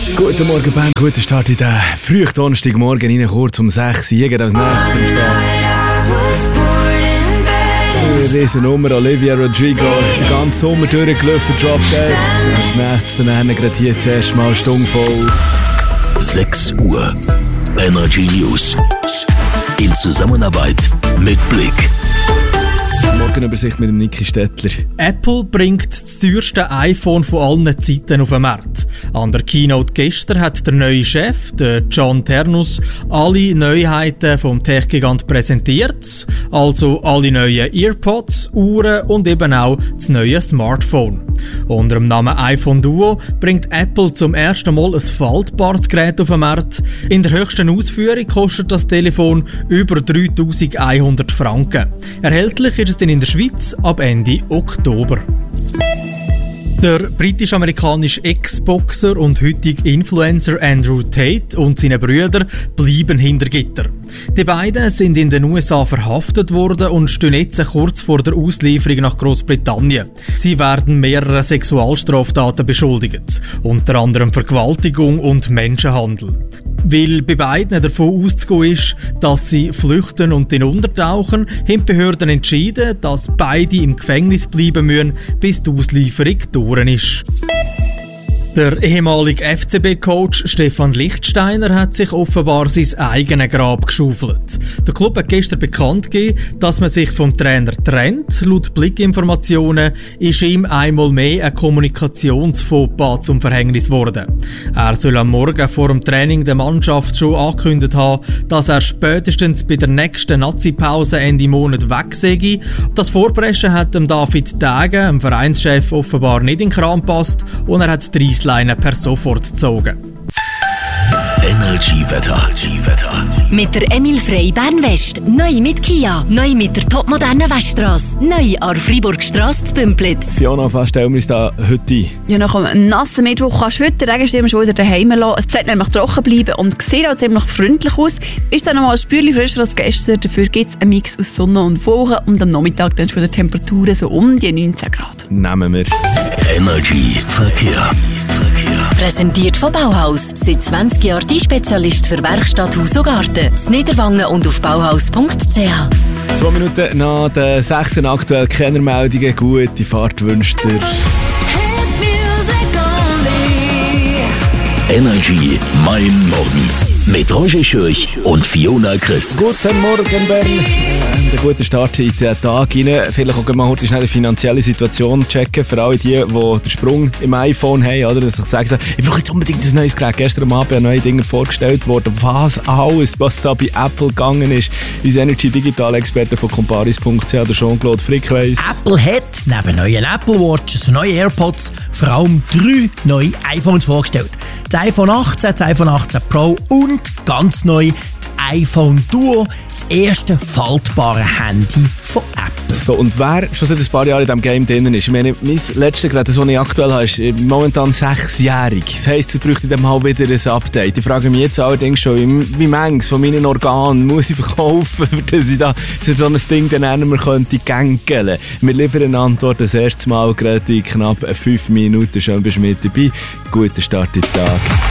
Guten Morgen, Ben. Guten Start in den frühen Donnerstagmorgen, rein kurz um 6 Uhr. Hier geht als nächstes im Start. Eine riesen Nummer, Olivia Rodrigo. Den ganzen Sommer durchgelaufen, Drop Dead. Als nächstes dann gerade hier zuerst mal Stunde voll. 6 Uhr. Energy News. In Zusammenarbeit mit Blick. Morgenübersicht mit dem Niki Stettler. Apple bringt das teuerste iPhone von allen Zeiten auf den Markt. An der Keynote gestern hat der neue Chef, der John Ternus, alle Neuheiten vom Tech-Gigant präsentiert. Also alle neuen EarPods, Uhren und eben auch das neue Smartphone. Unter dem Namen iPhone Duo bringt Apple zum ersten Mal ein faltbares Gerät auf den Markt. In der höchsten Ausführung kostet das Telefon über 3'100 Franken. Erhältlich ist es dann in der Schweiz ab Ende Oktober. Der britisch-amerikanische Ex-Boxer und heutige Influencer Andrew Tate und seine Brüder bleiben hinter Gitter. Die beiden sind in den USA verhaftet worden und stehen jetzt kurz vor der Auslieferung nach Großbritannien. Sie werden mehrerer Sexualstraftaten beschuldigt, unter anderem Vergewaltigung und Menschenhandel. Weil bei beiden davon auszugehen ist, dass sie flüchten und den untertauchen, haben die Behörden entschieden, dass beide im Gefängnis bleiben müssen, bis die Auslieferung durch ist. Der ehemalige FCB-Coach Stefan Lichtsteiner hat sich offenbar sein eigenes Grab geschaufelt. Der Club hat gestern bekannt gegeben, dass man sich vom Trainer trennt. Laut Blickinformationen ist ihm einmal mehr ein Kommunikationsfauxpas zum Verhängnis geworden. Er soll am Morgen vor dem Training der Mannschaft schon angekündigt haben, dass er spätestens bei der nächsten Nazi-Pause Ende Monat weg sei. Das Vorpreschen hat dem David Tage, dem Vereinschef, offenbar nicht in den Kram gepasst und er hat 30 Leine per sofort gezogen. Energy-Wetter. Mit der Emil Frey Bern-West. Neu mit Kia. Neu mit der topmodernen Weststrasse. Neu an Freiburgstrasse zu Bümplitz. Fiona, was stellen wir uns da heute ein? Ja, nach einem nassen Mittwoch kannst du heute den Regenschirm schon wieder daheim lassen. Es sollte nämlich trocken bleiben und sieht auch ziemlich freundlich aus. Ist dann noch mal ein Spürchen frischer als gestern. Dafür gibt es einen Mix aus Sonne und Wolken und am Nachmittag dann schon wieder Temperaturen so um die 19 Grad. Nehmen wir. Energy Verkehr. Präsentiert von Bauhaus. Seit 20 Jahren die Spezialist für Werkstatt, Haus und Garten. In Niederwangen und auf bauhaus.ch. 2 Minuten nach den 6 aktuell Kennermeldungen. Gute Fahrt wünscht dir. Energy mein Morgen. Mit Roger Schürch und Fiona Christ. Guten Morgen, Ben. Einen guten Start in den Tag rein. Vielleicht auch mal heute schnell die finanzielle Situation checken für alle die den Sprung im iPhone haben. Oder? Dass ich sage, ich brauche jetzt unbedingt ein neues Gerät. Gestern am Abend neue Dinge vorgestellt worden. Was da bei Apple gegangen ist. Unser Energy-Digital-Experte von comparis.ch, der Jean-Claude Frick, weiss. Apple hat neben neuen Apple Watches, neuen AirPods vor allem 3 neue iPhones vorgestellt. Das iPhone 18, das iPhone 18 Pro und ganz neu das iPhone Duo, das erste faltbare Handy von Apple. So, und wer schon seit ein paar Jahren in diesem Game drin ist, ich meine, mein letztes Gerät, das ich aktuell habe, ist momentan 6-jährig. Das heisst, es bräuchte dann mal wieder ein Update. Ich frage mich jetzt allerdings schon, wie manches von meinen Organen muss ich verkaufen, dass ich da für so ein Ding dann nicht mehr könnte gängeln. Wir liefern eine Antwort das erste Mal gerade in knapp 5 Minuten. Schön bist du mit dabei. Guten Start in den Tag.